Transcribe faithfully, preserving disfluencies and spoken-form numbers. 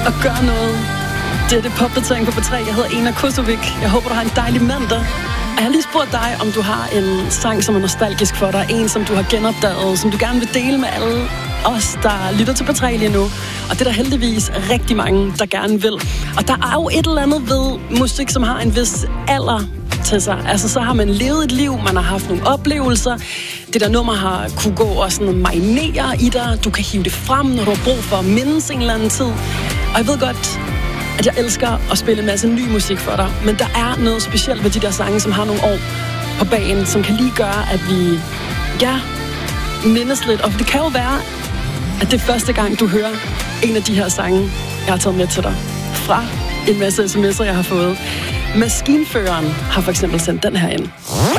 og gør noget. Det er det popdatering på B tre. Jeg hedder Ena Kosovic. Jeg håber, du har en dejlig mandag. Og jeg har lige spurgt dig, om du har en sang, som er nostalgisk for dig. En, som du har genopdaget, som du gerne vil dele med alle os, der lytter til B tre lige nu. Og det er der heldigvis rigtig mange, der gerne vil. Og der er jo et eller andet ved musik, som har en vis alder til sig. Altså, så har man levet et liv, man har haft nogle oplevelser. Det der nummer har kunne gå og sådan marinere i dig. Du kan hive det frem, når du har brug for at mindes en eller anden tid. Og jeg ved godt, at jeg elsker at spille en masse ny musik for dig. Men der er noget specielt ved de der sange, som har nogle år på bagen, som kan lige gøre, at vi, ja, mindes lidt. Og det kan jo være, at det er første gang, du hører en af de her sange, jeg har taget med til dig. Fra en masse sms'er, jeg har fået. Maskinføreren har for eksempel sendt den her ind.